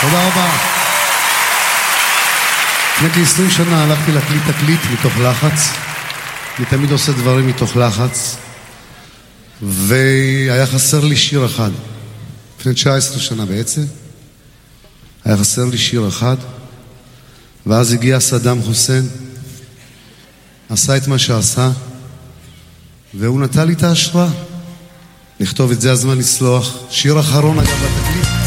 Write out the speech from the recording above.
תודה רבה. לפני כ-20 שנה הלכתי להקליט תקליט מתוך לחץ. אני תמיד עושה דברים מתוך לחץ. והיה חסר לי שיר אחד. לפני 19 שנה בעצם. היה חסר לי שיר אחד. ואז הגיע סדאם חוסיין. עשה את מה שעשה. והוא נתן לי את ההשראה. לכתוב את זה הזמן לסלוח. שיר אחרון אגב בתקליט.